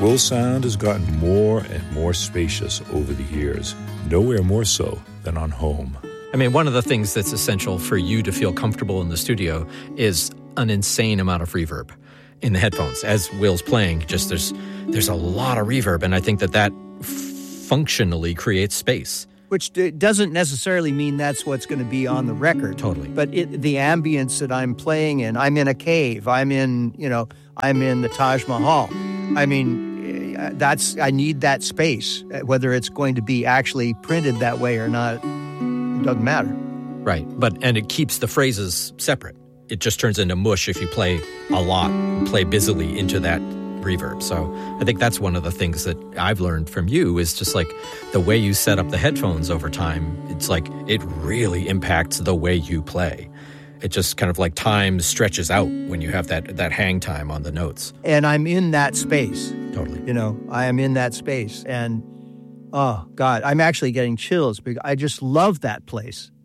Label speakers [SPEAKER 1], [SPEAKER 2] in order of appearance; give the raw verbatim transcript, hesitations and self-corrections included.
[SPEAKER 1] Will's sound has gotten more and more spacious over the years, nowhere more so than on home.
[SPEAKER 2] I mean, one of the things that's essential for you to feel comfortable in the studio is an insane amount of reverb in the headphones. As Will's playing, just there's there's a lot of reverb, and I think that that functionally creates space.
[SPEAKER 3] Which d- doesn't necessarily mean that's what's going to be on the record.
[SPEAKER 2] Totally.
[SPEAKER 3] But it, the ambience that I'm playing in, I'm in a cave, I'm in, you know, I'm in the Taj Mahal. I mean, that's, I need that space. Whether it's going to be actually printed that way or not, it doesn't matter.
[SPEAKER 2] Right. But, and it keeps the phrases separate. It just turns into mush if you play a lot, play busily into that reverb. So I think that's one of the things that I've learned from you is just like the way you set up the headphones over time. It's like it really impacts the way you play. It just kind of like time stretches out when you have that that hang time on the notes.
[SPEAKER 3] And I'm in that space.
[SPEAKER 2] Totally.
[SPEAKER 3] You know, I am in that space. And oh, God, I'm actually getting chills because I just love that place.